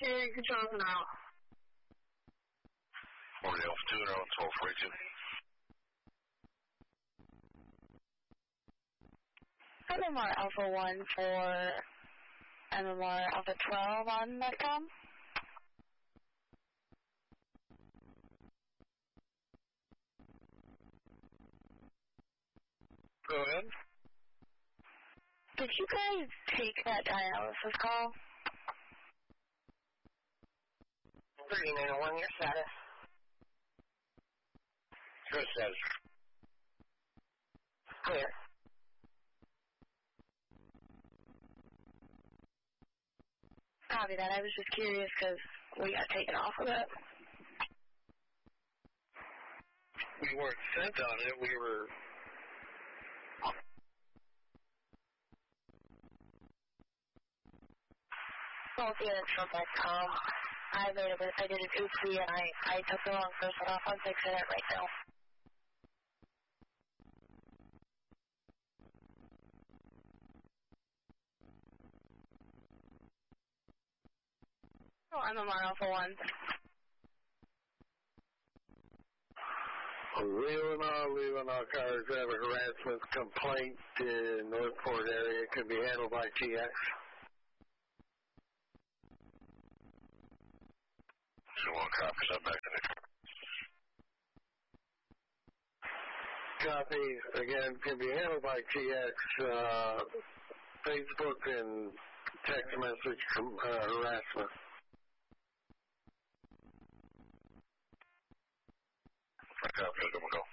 Siri, control's now. 40 Alpha 2 and Alpha 1242. MMR Alpha 1 for MMR Alpha 12 on Netcom. Go ahead. Did you guys take that dialysis call? 3901, your status. Good status. Clear. Copy that. I was just curious because we got taken off of it. We weren't sent on it. We were... Well, yeah, it's from Netcom. I made it. I did an oopsie and I took the wrong person off. I'm fixing it right now. Oh, I'm a Alpha 1. Leaving our cars have a harassment complaint in Northport area. It can be handled by TX. So one copy, so back in the copy, again, can be handled by TX, Facebook and text message harassment. Copy, go.